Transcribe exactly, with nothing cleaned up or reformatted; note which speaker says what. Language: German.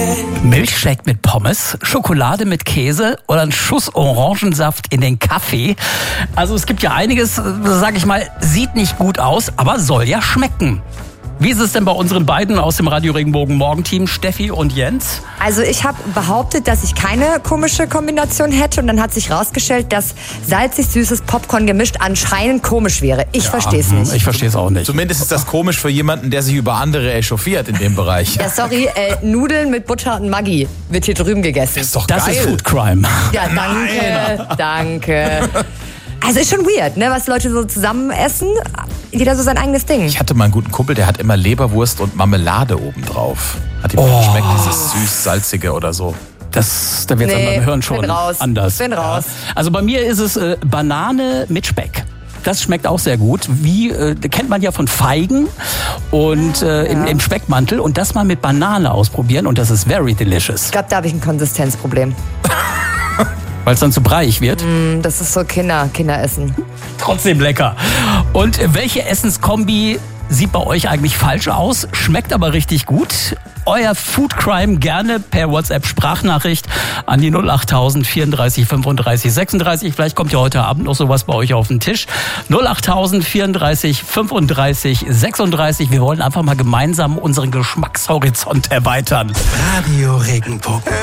Speaker 1: Milchshake mit Pommes, Schokolade mit Käse oder ein Schuss Orangensaft in den Kaffee. Also es gibt ja einiges, sag ich mal, sieht nicht gut aus, aber soll ja schmecken. Wie ist es denn bei unseren beiden aus dem Radio Regenbogen Morgenteam, Steffi und Jens?
Speaker 2: Also ich habe behauptet, dass ich keine komische Kombination hätte und dann hat sich rausgestellt, dass salzig-süßes Popcorn gemischt anscheinend komisch wäre. Ich ja, verstehe es nicht.
Speaker 1: Ich verstehe es auch nicht.
Speaker 3: Zumindest ist das komisch für jemanden, der sich über andere echauffiert in dem Bereich.
Speaker 2: Ja, sorry, äh, Nudeln mit Butter und Maggi wird hier drüben gegessen.
Speaker 3: Das ist doch
Speaker 1: das
Speaker 3: geil.
Speaker 1: Das ist Food Crime.
Speaker 2: Ja, danke, danke. Also ist schon weird, ne, was Leute so zusammen essen. Jeder so sein eigenes Ding.
Speaker 3: Ich hatte mal einen guten Kumpel, der hat immer Leberwurst und Marmelade obendrauf. Hat ihm
Speaker 1: Oh.
Speaker 3: geschmeckt, dieses süß-salzige oder so.
Speaker 1: Das, da wird es
Speaker 2: Nee,
Speaker 1: beim Hören schon
Speaker 2: bin raus,
Speaker 1: anders.
Speaker 2: bin raus.
Speaker 1: Also bei mir ist es äh, Banane mit Speck. Das schmeckt auch sehr gut. Wie äh, kennt man ja von Feigen und äh, im, im Speckmantel. Und das mal mit Banane ausprobieren und das ist very delicious.
Speaker 2: Ich glaube, da habe ich ein Konsistenzproblem.
Speaker 1: Weil es dann zu breiig wird.
Speaker 2: Mm, das ist so Kinder, Kinderessen.
Speaker 1: Trotzdem lecker. Und welche Essenskombi sieht bei euch eigentlich falsch aus, schmeckt aber richtig gut? Euer Food Crime gerne per WhatsApp-Sprachnachricht an die null acht tausend vierunddreißig fünfunddreißig sechsunddreißig. Vielleicht kommt ja heute Abend noch sowas bei euch auf den Tisch. null acht tausend vierunddreißig fünfunddreißig sechsunddreißig. Wir wollen einfach mal gemeinsam unseren Geschmackshorizont erweitern.
Speaker 4: Radio Regenbogen.